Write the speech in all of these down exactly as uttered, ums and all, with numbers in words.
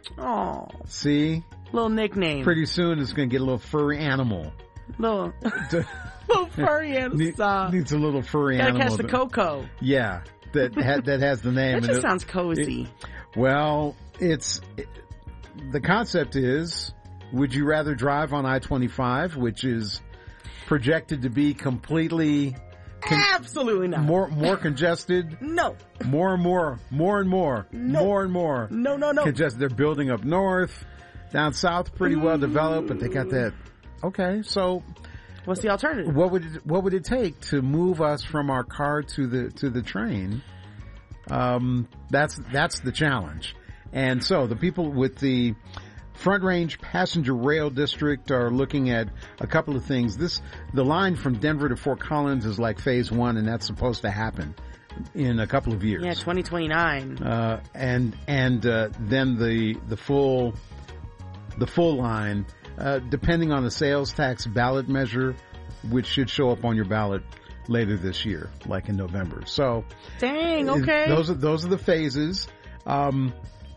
Oh. See? Little nickname. Pretty soon it's going to get a little furry animal. Little, little furry animal. Need, Stop. Needs a little furry Gotta animal. catch the that, Coco. Yeah. That ha, that has the name. That just it, sounds cozy. It, well, it's, it, the concept is, would you rather drive on I twenty-five, which is projected to be completely Con- Absolutely not. More, more congested. No. More and more, more and more, no. more and more. No, no, no. Congested. They're building up north, down south, pretty well developed, but they got that. Okay, so what's the alternative? What would it, what would it take to move us from our car to the to the train? Um, that's that's the challenge, and so the people with the Front Range Passenger Rail District are looking at a couple of things. This, the line from Denver to Fort Collins is like phase one, and that's supposed to happen in a couple of years. Yeah, twenty twenty-nine. Uh, and, and, uh, then the, the full, the full line, uh, depending on the sales tax ballot measure, which should show up on your ballot later this year, like in November. So. Dang, okay. Those are, those are the phases. Um,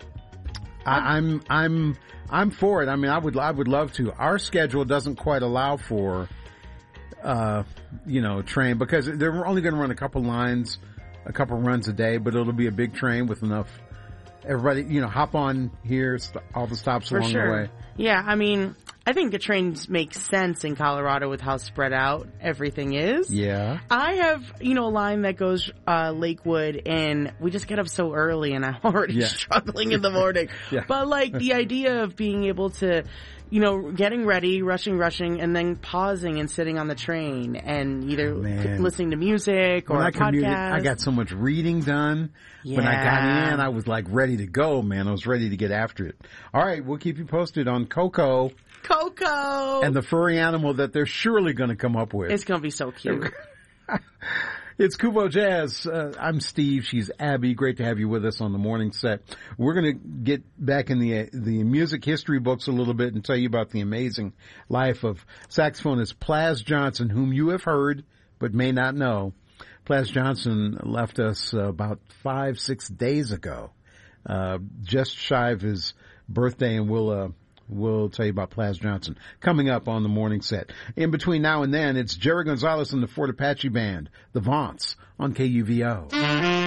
I, I'm, I'm, I'm for it. I mean, I would, I would love to. Our schedule doesn't quite allow for, uh, you know, train, because they're only going to run a couple lines, a couple runs a day, but it'll be a big train with enough, everybody, you know, hop on here, st- all the stops For along sure. the way. Yeah, I mean, I think the trains make sense in Colorado with how spread out everything is. Yeah. I have, you know, a line that goes, uh, Lakewood, and we just get up so early and I'm already Yeah. struggling in the morning. Yeah. But like the idea of being able to, you know, getting ready, rushing, rushing, and then pausing and sitting on the train and either Man. listening to music or When a I commuted, podcast. I got so much reading done. When I got Yeah. in, I was like ready to go, man. I was ready to get after it. All right, we'll keep you posted on Coco. Coco! And the furry animal that they're surely going to come up with. It's going to be so cute. It's Kubo Jazz. Uh, I'm Steve. She's Abby. Great to have you with us on the morning set. We're going to get back in the the music history books a little bit and tell you about the amazing life of saxophonist Plas Johnson, whom you have heard but may not know. Plas Johnson left us uh, about five, six days ago, uh, just shy of his birthday, and we'll uh, we'll tell you about Plas Johnson coming up on the morning set. In between now and then, it's Jerry Gonzalez and the Fort Apache Band, the Vaunts, on K U V O.